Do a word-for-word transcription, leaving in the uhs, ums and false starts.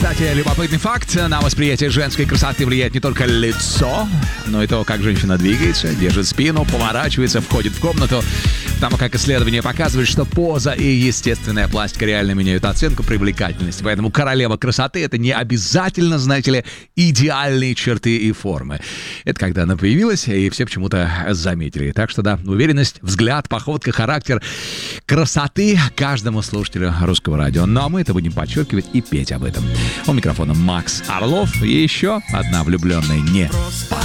Кстати, любопытный факт. На восприятие женской красоты влияет не только лицо, но и то, как женщина двигается, держит спину, поворачивается, входит в комнату. Потому как исследования показывают, что поза и естественная пластика реально меняют оценку привлекательности. Поэтому королева красоты — это не обязательно, знаете ли, идеальные черты и формы. Это когда она появилась, и все почему-то заметили. Так что да, уверенность, взгляд, походка, характер красоты каждому слушателю русского радио. Но мы это будем подчеркивать и петь об этом. У микрофона Макс Орлов и еще одна влюбленная не